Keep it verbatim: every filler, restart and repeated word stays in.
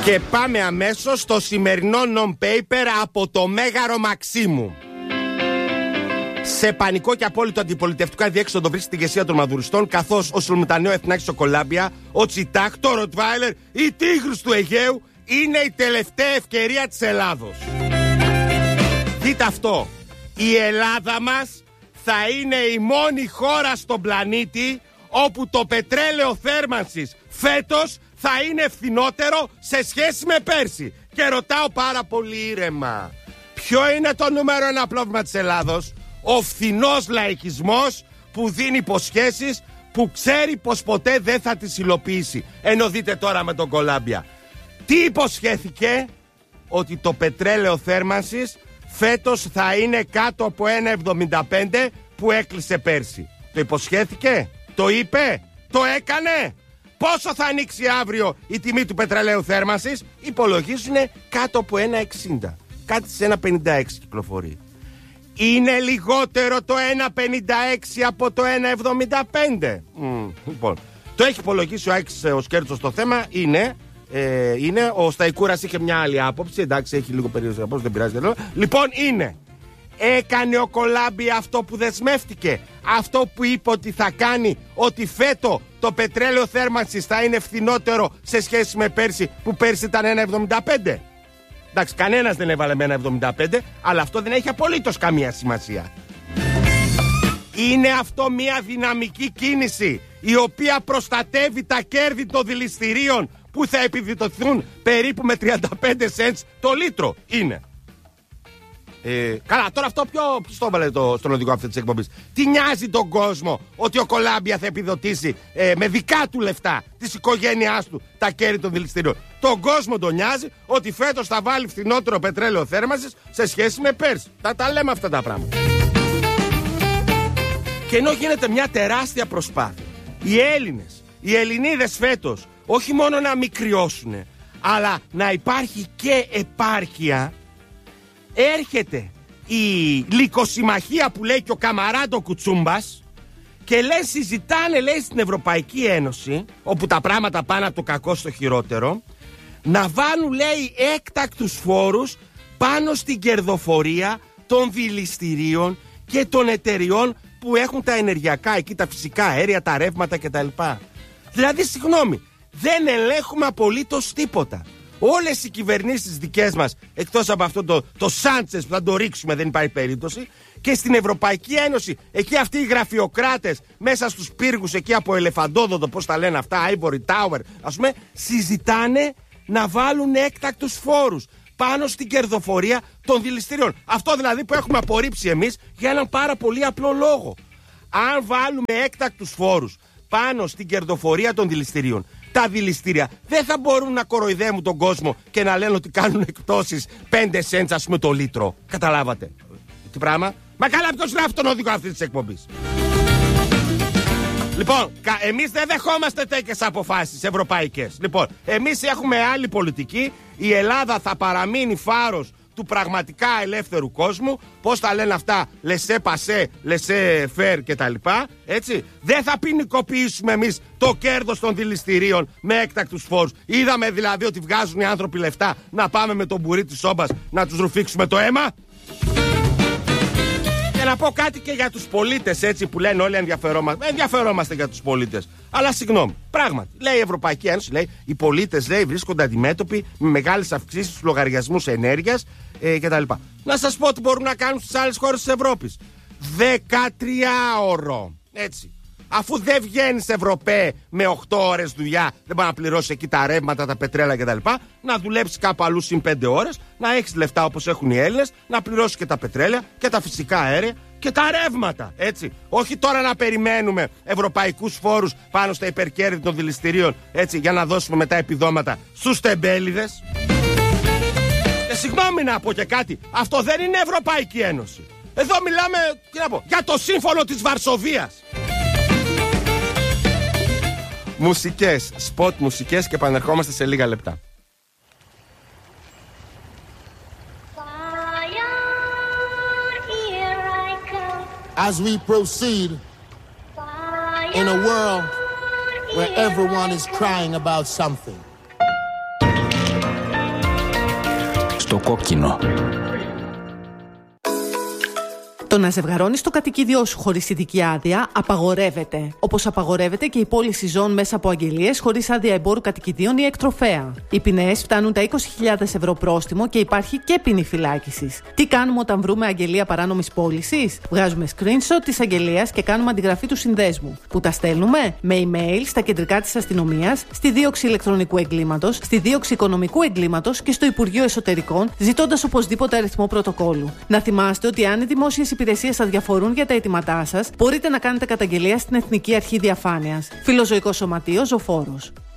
Και πάμε αμέσως στο σημερινό non-paper από το Μέγαρο Μαξίμου. Σε πανικό και απόλυτο αντιπολιτευτικό αδιέξοδο βρίσκεται η ηγεσία των Μαδουριστών, καθώς ο Σουλμουτανέο Εθνάκης στο Κολάμπια, ο Τσιτάκ, το Ροτβάιλερ, η Τίγρης του Αιγαίου είναι η τελευταία ευκαιρία της Ελλάδος. Δείτε αυτό. Η Ελλάδα μας θα είναι η μόνη χώρα στον πλανήτη όπου το πετρέλαιο θέρμανσης φέτος θα είναι φθηνότερο σε σχέση με πέρσι. Και ρωτάω πάρα πολύ ήρεμα, ποιο είναι το νούμερο ένα πρόβλημα της Ελλάδος? Ο φθηνός λαϊκισμός που δίνει υποσχέσεις που ξέρει πως ποτέ δεν θα τις υλοποιήσει. Ενώ δείτε τώρα με τον Κολάμπια. Τι υποσχέθηκε? Ότι το πετρέλαιο θέρμανσης φέτος θα είναι κάτω από ένα εβδομήντα πέντε που έκλεισε πέρσι. Το υποσχέθηκε? Το είπε? Το έκανε? Πόσο θα ανοίξει αύριο η τιμή του πετρελαίου θέρμανσης? Υπολογίζουν κάτω από ένα εξήντα. Κάτι σε ένα πενήντα έξι κυκλοφορεί. Είναι λιγότερο το ένα πενήντα έξι από το ένα εβδομήντα πέντε. Mm, λοιπόν, το έχει υπολογίσει ο Άκης ο Σκέρτσος στο θέμα. Είναι, ε, είναι. Ο Σταϊκούρας είχε μια άλλη άποψη. Εντάξει, έχει λίγο περίοδο άποψη, δεν πειράζει. Δεν λοιπόν, είναι. Έκανε ο Κολάμπι αυτό που δεσμεύτηκε? Αυτό που είπε ότι θα κάνει? Ότι φέτο το πετρέλαιο θέρμανσης θα είναι φθηνότερο σε σχέση με πέρσι, που πέρσι ήταν ένα εβδομήντα πέντε. Εντάξει, κανένας δεν έβαλε με ένα εβδομήντα πέντε, αλλά αυτό δεν έχει απολύτως καμία σημασία. Είναι αυτό μια δυναμική κίνηση η οποία προστατεύει τα κέρδη των δηληστηρίων που θα επιδοτηθούν περίπου με τριάντα πέντε cents το λίτρο? Είναι. Ε, καλά, τώρα αυτό ποιο, ποιος το έβαλε το, στον οδηγό αυτή της εκπομπής? Τι νοιάζει τον κόσμο ότι ο Κολάμπια θα επιδοτήσει ε, με δικά του λεφτά της οικογένειάς του τα κέρδη των δηληστηρίων? Τον κόσμο τον νοιάζει ότι φέτος θα βάλει φθηνότερο πετρέλαιο θέρμανσης σε σχέση με πέρσι. Τα, τα λέμε αυτά τα πράγματα. Και ενώ γίνεται μια τεράστια προσπάθεια, οι Έλληνες, οι Ελληνίδες φέτος όχι μόνο να μην κρυώσουν, αλλά να υπάρχει και επάρκεια, έρχεται η λυκοσυμμαχία που λέει και ο Καμαράντο Κουτσούμπας και λέει, συζητάνε, λέει, στην Ευρωπαϊκή Ένωση, όπου τα πράγματα πάνε από το κακό στο χειρότερο, να βάλουν, λέει, έκτακτους φόρους πάνω στην κερδοφορία των δηληστηρίων και των εταιριών που έχουν τα ενεργειακά εκεί, τα φυσικά αέρια, τα ρεύματα κτλ. Δηλαδή, συγγνώμη, δεν ελέγχουμε απολύτως τίποτα. Όλες οι κυβερνήσεις δικές μας, εκτός από αυτό το, το Σάντσες που θα το ρίξουμε, δεν υπάρχει περίπτωση, και στην Ευρωπαϊκή Ένωση, εκεί αυτοί οι γραφειοκράτες μέσα στους πύργους εκεί από ελεφαντόδοντο, πώς τα λένε αυτά, Ivory Tower, ας πούμε, συζητάνε να βάλουν έκτακτους φόρους πάνω στην κερδοφορία των δηληστηρίων. Αυτό δηλαδή που έχουμε απορρίψει εμείς για έναν πάρα πολύ απλό λόγο. Αν βάλουμε έκτακτους φόρους πάνω στην κερδοφορία των δηληστηρίων, τα δηληστήρια δεν θα μπορούν να κοροϊδεύουν τον κόσμο και να λένε ότι κάνουν εκπτώσεις πέντε cents, ας πούμε, το λίτρο. Καταλάβατε τι πράγμα? Μα καλά, ποιος γράφει τον οδηγό αυτή της εκπομπής? Λοιπόν, εμείς δεν δεχόμαστε τέτοιες αποφάσεις ευρωπαϊκές. Λοιπόν, εμείς έχουμε άλλη πολιτική. Η Ελλάδα θα παραμείνει φάρος του πραγματικά ελεύθερου κόσμου. Πώς τα λένε αυτά? Λεσέ πασέ, λεσέ φέρ και τα λοιπά. Έτσι. Δεν θα ποινικοποιήσουμε εμείς το κέρδος των δηληστηρίων με έκτακτους φόρους. Είδαμε δηλαδή ότι βγάζουν οι άνθρωποι λεφτά να πάμε με τον μπουρί της σόμπας να τους ρουφήξουμε το αίμα. Και να πω κάτι και για τους πολίτες, έτσι, που λένε όλοι ενδιαφερόμαστε. Ενδιαφερόμαστε για τους πολίτες. Αλλά συγγνώμη, πράγματι, λέει η Ευρωπαϊκή Ένωση, λέει, οι πολίτες, λέει, βρίσκονται αντιμέτωποι με μεγάλες αυξήσεις στους λογαριασμούς ενέργειας ε, κτλ. Να σας πω τι μπορούν να κάνουν στις άλλες χώρες της Ευρώπης. δεκατριάωρο. Έτσι. Αφού δεν βγαίνεις Ευρωπαίε με οκτώ ώρες δουλειά, δεν πάει να πληρώσεις εκεί τα ρεύματα, τα πετρέλα κτλ. Να δουλέψεις κάπου αλλού συν πέντε ώρες, να έχεις λεφτά όπως έχουν οι Έλληνες, να πληρώσεις και τα πετρέλαια και τα φυσικά αέρια και τα ρεύματα. Έτσι. Όχι τώρα να περιμένουμε ευρωπαϊκούς φόρους πάνω στα υπερκέρδη των δηληστηρίων, έτσι, για να δώσουμε μετά επιδόματα στους τεμπέληδες. Και συγγνώμη να πω και κάτι, αυτό δεν είναι Ευρωπαϊκή Ένωση. Εδώ μιλάμε, τι να πω, για το σύμφωνο της Βαρσοβίας. Μουσικές, σποτ μουσικές και επανερχόμαστε σε λίγα λεπτά. As we proceed in a world where everyone is crying about something, το κόκκινο. Το να ζευγαρώνεις το κατοικίδιό σου χωρίς ειδική άδεια απαγορεύεται. Όπως απαγορεύεται και η πώληση ζώων μέσα από αγγελίες χωρίς άδεια εμπόρου κατοικιδίων ή εκτροφέα. Οι ποινές φτάνουν τα είκοσι χιλιάδες ευρώ πρόστιμο και υπάρχει και ποινή φυλάκισης. Τι κάνουμε όταν βρούμε αγγελία παράνομης πώλησης? Βγάζουμε screenshot της αγγελίας και κάνουμε αντιγραφή του συνδέσμου. Που τα στέλνουμε με email στα κεντρικά της αστυνομίας, στη δίωξη ηλεκτρονικού εγκλήματος, στη δίωξη οικονομικού εγκλήματος και στο Υπουργείο Εσωτερικών, ζητώντας οπωσδήποτε αριθμό πρωτοκόλλου. Να θυμάστε ότι αν οι δημόσιες υπηρεσίες σας διαφορούν για τα αιτήματά σας, μπορείτε να κάνετε καταγγελία στην Εθνική Αρχή Διαφάνειας. Φιλοζωικό Σωματείο Ζωφόρος.